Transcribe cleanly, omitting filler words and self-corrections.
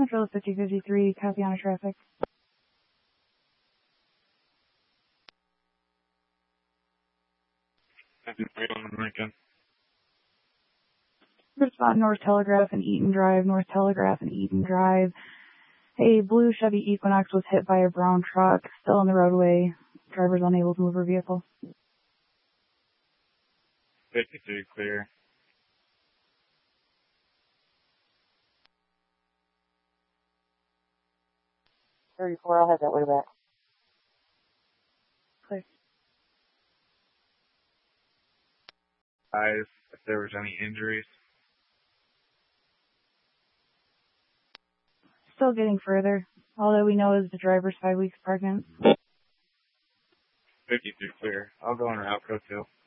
Central 5053, copy on traffic. Spot North Telegraph and Eaton Drive, North Telegraph and Eaton Drive. A blue Chevy Equinox was hit by a brown truck, still on the roadway. Driver's unable to move her vehicle. 53 clear. 34, I'll head that way back. Clear. Guys, if there was any injuries. Still getting further. All that we know is the driver's 5 weeks pregnant. 53 clear. I'll go on route, code 2.